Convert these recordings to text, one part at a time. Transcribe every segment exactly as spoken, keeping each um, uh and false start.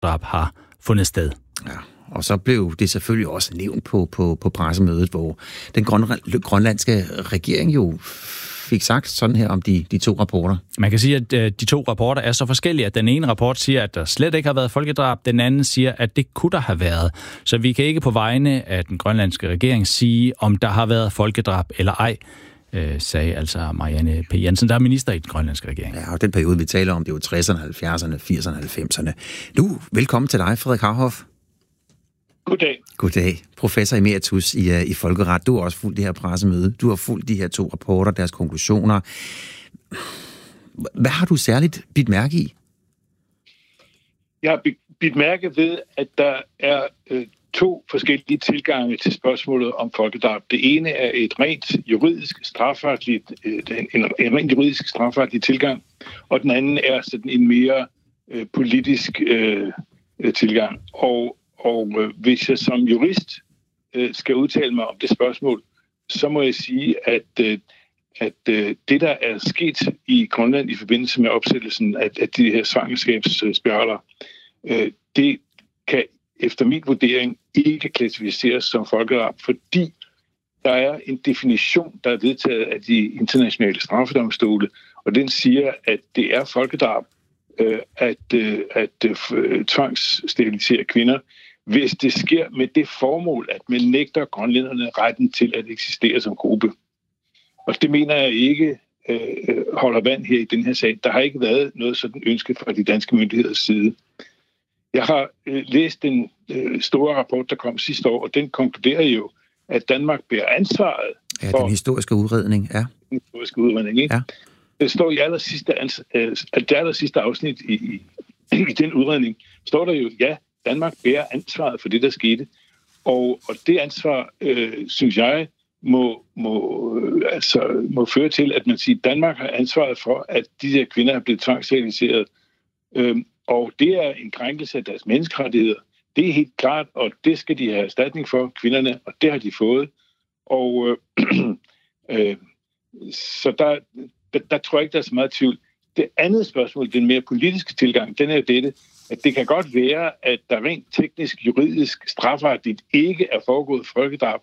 folkedrab har fundet sted. Ja, og så blev det selvfølgelig også nævnt på, på, på pressemødet, hvor den grønlandske regering jo fik sagt sådan her om de, de to rapporter. Man kan sige, at de to rapporter er så forskellige, at den ene rapport siger, at der slet ikke har været folkedrab, den anden siger, at det kunne der have været. Så vi kan ikke på vegne af den grønlandske regering sige, om der har været folkedrab eller ej, sagde altså Marianne P. Jensen, der er minister i den grønlandske regering. Ja, og den periode, vi taler om, det er jo tresserne, halvfjerdserne, firserne, halvfemserne. Nu, velkommen til dig, Frederik Harhoff. Goddag. Goddag. Professor emeritus i, i folkeret. Du har også fulgt det her pressemøde. Du har fulgt de her to rapporter, deres konklusioner. Hvad har du særligt bidt mærke i? Jeg har bidt mærke ved, at der er øh, to forskellige tilgange til spørgsmålet om folkedrab. Det ene er et rent juridisk strafferetligt, øh, en, en rent juridisk strafferetlig tilgang, og den anden er sådan en mere øh, politisk øh, tilgang. Og Og øh, hvis jeg som jurist øh, skal udtale mig om det spørgsmål, så må jeg sige, at, øh, at øh, det, der er sket i Grønland i forbindelse med opsættelsen af, af de her svangerskabsspiraler, øh, det kan efter min vurdering ikke klassificeres som folkedrab, fordi der er en definition, der er vedtaget af de internationale straffedomstole, og den siger, at det er folkedrab øh, at, øh, at øh, tvangssterilisere kvinder, hvis det sker med det formål, at man nægter grønlænderne retten til at eksistere som gruppe. Og det mener jeg ikke øh, holder vand her i den her sag. Der har ikke været noget sådan ønske fra de danske myndigheders side. Jeg har øh, læst den øh, store rapport, der kom sidste år, og den konkluderer jo, at Danmark bærer ansvaret ja, for... den historiske udredning, ja. Den historiske udredning, ikke? Ja. Det står i aller sidste, ans- øh, det aller sidste afsnit i, i, i den udredning, står der jo, ja, Danmark bærer ansvaret for det, der skete. Og, og det ansvar, øh, synes jeg, må, må, øh, altså, må føre til, at man siger, at Danmark har ansvaret for, at de her kvinder er blevet tvangssteriliseret. Øh, og det er en krænkelse af deres menneskerettigheder. Det er helt klart, og det skal de have erstatning for, kvinderne, og det har de fået. Og øh, øh, så der, der, der tror jeg ikke, der er så meget tvivl. Det andet spørgsmål, den mere politiske tilgang, den er jo dette, at det kan godt være, at der rent teknisk, juridisk, strafferetligt ikke er foregået folkedrab,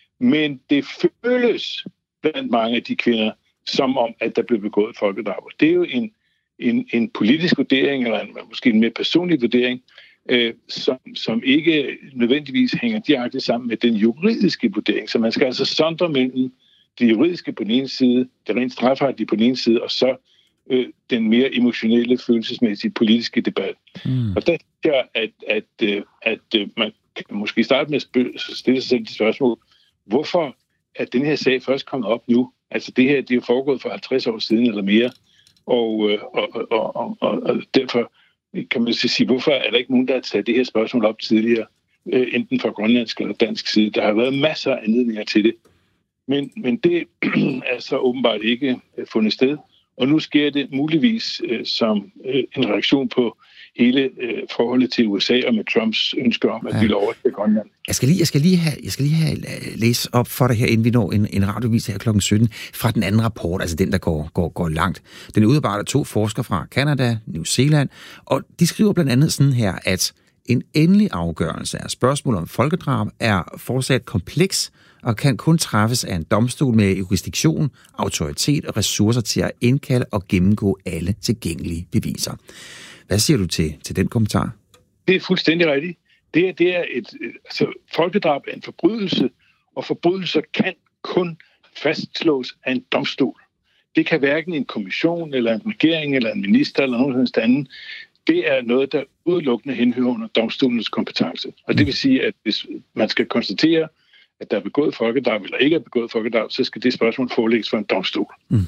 men det føles blandt mange af de kvinder, som om, at der blev begået folkedrab. Og det er jo en, en, en politisk vurdering, eller en, måske en mere personlig vurdering, øh, som, som ikke nødvendigvis hænger direkte sammen med den juridiske vurdering. Så man skal altså sondre mellem det juridiske på den ene side, det rent strafferetlige på den ene side, og så øh, den mere emotionelle, følelsesmæssige politiske debat. Mm. Og der synes jeg, at, at, at, at, at man kan måske starte med at stille sig selv det spørgsmål, hvorfor er den her sag først kommet op nu? Altså det her, det er jo foregået for halvtreds år siden eller mere, og, og, og, og, og, og derfor kan man sige, hvorfor er der ikke nogen, der har taget det her spørgsmål op tidligere, enten fra grønlandsk eller dansk side? Der har været masser af anledninger til det, men, men det er så åbenbart ikke fundet sted, og nu sker det muligvis øh, som øh, en reaktion på hele øh, forholdet til U S A og med Trumps ønsker om at ja. ville overtage Grønland. Jeg skal lige, jeg skal lige have, jeg skal lige have læse op for dig her, inden vi når en, en radiovis her klokken sytten, fra den anden rapport, altså den, der går, går, går langt. Den er udarbejdet af to forskere fra Canada, New Zealand, og de skriver blandt andet sådan her, at en endelig afgørelse af spørgsmålet om folkedrab er fortsat kompleks, og kan kun træffes af en domstol med jurisdiktion, autoritet og ressourcer til at indkalde og gennemgå alle tilgængelige beviser. Hvad siger du til, til den kommentar? Det er fuldstændig rigtigt. Det er, det er et, altså, folkedrab er en forbrydelse, og forbrydelser kan kun fastslås af en domstol. Det kan hverken en kommission, eller en regering, eller en minister, eller nogen anden. Det er noget, der udelukkende henhører under domstolens kompetence. Og det vil sige, at hvis man skal konstatere, at der er begået folkedrab eller ikke er begået folkedrab, så skal det spørgsmål forelægges for en domstol. Mm.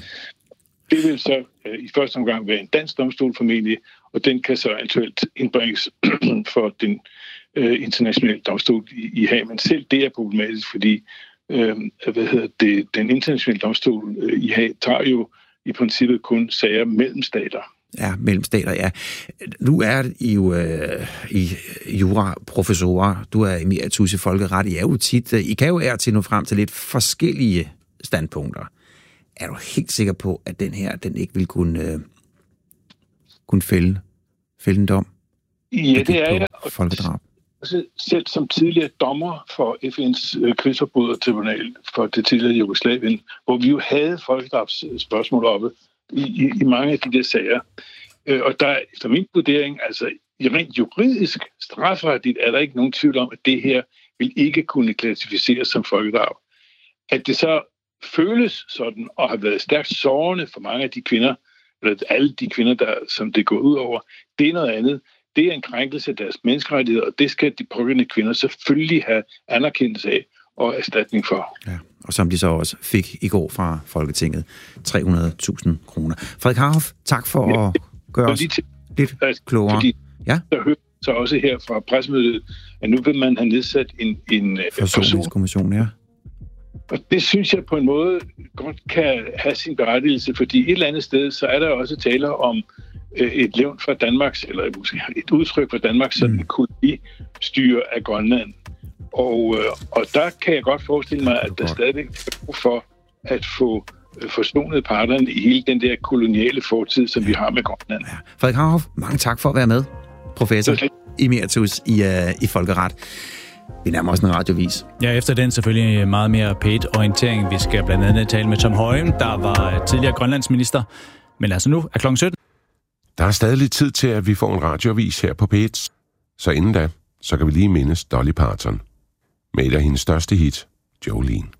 Det vil så øh, i første omgang være en dansk domstol formentlig, og den kan så eventuelt indbringes for den øh, internationale domstol i, i Haag. Men selv det er problematisk, fordi øh, hvad hedder det, den internationale domstol øh, i Haag tager jo i princippet kun sager mellem stater. Ja, mellem stater, ja. Nu er I jo øh, i jura-professorer, du er emeritus i folkeret, I er jo tit, I kan jo ære til nå frem til lidt forskellige standpunkter. Er du helt sikker på, at den her, den ikke vil kunne, øh, kunne fælde, fælde en dom? Ja, det er jeg. Folkedrab. Selv som tidligere dommer for F N's øh, krigsforbrydertribunal for det tidligere Jugoslavien, hvor vi jo havde folkedrabsspørgsmål oppe i, i, i mange af de der sager. Øh, og der, efter min vurdering, altså i rent juridisk, strafretligt, er der ikke nogen tvivl om, at det her vil ikke kunne klassificeres som folkedrab. At det så føles sådan, og har været stærkt sårende for mange af de kvinder, eller alle de kvinder, der, som det går ud over, det er noget andet. Det er en krænkelse af deres menneskerettigheder, og det skal de pågældende kvinder selvfølgelig have anerkendelse af og erstatning for. Ja, og som de så også fik i går fra Folketinget, tre hundrede tusind kroner. Frederik Harhoff, tak for ja, at gøre os til, lidt klogere. Fordi ja? Der hører så også her fra pressemødet, at nu vil man have nedsat en, en forsoningskommission, ja. Og det synes jeg på en måde godt kan have sin berettigelse, fordi et eller andet sted, så er der også tale om et levn fra Danmarks, eller et udtryk fra Danmarks sådan mm. kolonistyre af Grønland. Og, og der kan jeg godt forestille mig, at der stadig er brug for at få forsonet parterne i hele den der koloniale fortid, som vi har med Grønland. Ja. Frederik Harhoff, mange tak for at være med. Professor emeritus i, uh, i Folkeret. Vi nærmer os en radiovis. Ja, efter den selvfølgelig meget mere P et-orientering. Vi skal blandt andet tale med Tom Højen, der var tidligere grønlandsminister. Men altså nu er klokken sytten. Der er stadig lidt tid til, at vi får en radioavis her på P et. Så inden da, så kan vi lige mindes Dolly Parton med et af hendes største hit, Jolene.